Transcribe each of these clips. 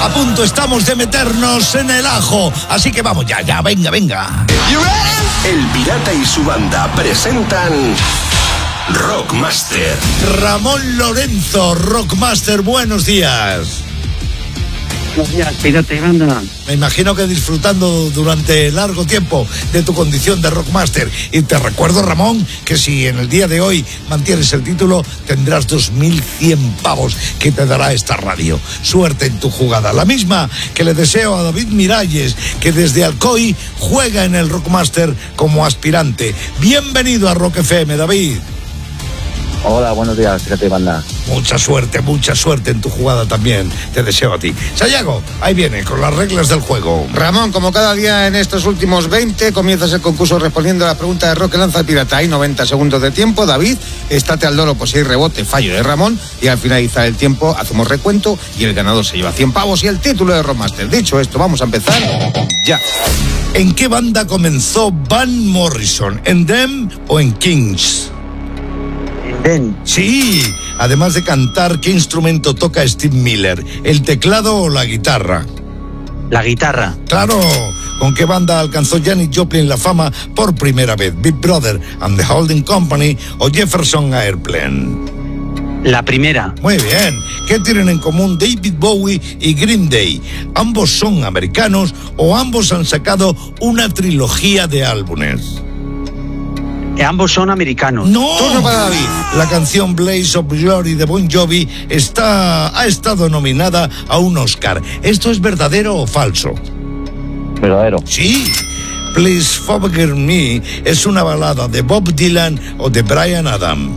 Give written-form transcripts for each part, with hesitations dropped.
A punto estamos de meternos en el ajo. Así que vamos ya, venga. El Pirata y su banda presentan Rockmaster. Ramón Lorenzo, Rockmaster, buenos días. Buenos días, Pirata y banda. Me imagino que disfrutando durante largo tiempo de tu condición de Rockmaster. Y te recuerdo, Ramón, que si en el día de hoy mantienes el título, tendrás 2.100 pavos que te dará esta radio. Suerte en tu jugada. La misma que le deseo a David Miralles, que desde Alcoy juega en el Rockmaster como aspirante. Bienvenido a Rock FM, David. Hola, buenos días, Pirata y banda. Mucha suerte en tu jugada también. Te deseo a ti. Sayago, ahí viene, con las reglas del juego. Ramón, como cada día en estos últimos 20, comienzas el concurso respondiendo a la pregunta de rock que lanza el Pirata. Hay 90 segundos de tiempo. David, estate al loro por si hay rebote, fallo de Ramón. Y al finalizar el tiempo, hacemos recuento y el ganador se lleva 100 pavos y el título de Rockmaster. Dicho esto, vamos a empezar ya. ¿En qué banda comenzó Van Morrison? ¿En Them o en Kings? Ben. Sí, además de cantar, ¿qué instrumento toca Steve Miller? ¿El teclado o la guitarra? La guitarra. Claro, ¿con qué banda alcanzó Janis Joplin la fama por primera vez? ¿Big Brother and the Holding Company o Jefferson Airplane? La primera. Muy bien. ¿Qué tienen en común David Bowie y Green Day? ¿Ambos son americanos o ambos han sacado una trilogía de álbumes? Ambos son americanos. ¡No! Turno para David. La canción Blaze of Glory de Bon Jovi ha estado nominada a un Oscar. ¿Esto es verdadero o falso? Verdadero. Sí. Please Forgive Me es una balada de Bob Dylan o de Bryan Adams.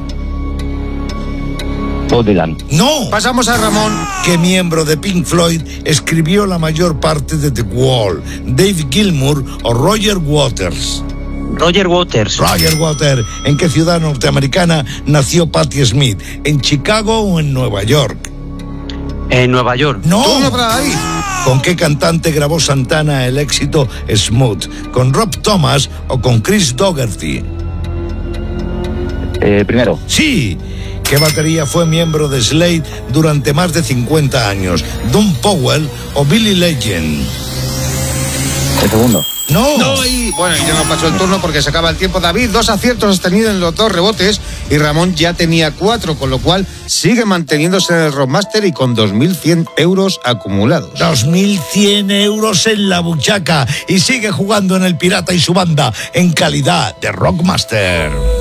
Bob Dylan. ¡No! Pasamos a Ramón. ¿Qué miembro de Pink Floyd escribió la mayor parte de The Wall? ¿Dave Gilmour o Roger Waters? Roger Waters. Roger Waters. ¿En qué ciudad norteamericana nació Patti Smith? ¿En Chicago o en Nueva York? En Nueva York. ¡No! Turno para David. ¿Con qué cantante grabó Santana el éxito Smooth? ¿Con Rob Thomas o con Chris Dougherty? Primero. Sí. ¿Qué batería fue miembro de Slade durante más de 50 años? ¿Don Powell o Billy Legend? El segundo. ¡No! Bueno, ya no pasó el turno porque se acaba el tiempo. David, 2 aciertos has tenido en los 2 rebotes y Ramón ya tenía 4, con lo cual sigue manteniéndose en el Rockmaster y con 2.100 euros acumulados. 2.100 euros en la buchaca y sigue jugando en el Pirata y su banda en calidad de Rockmaster.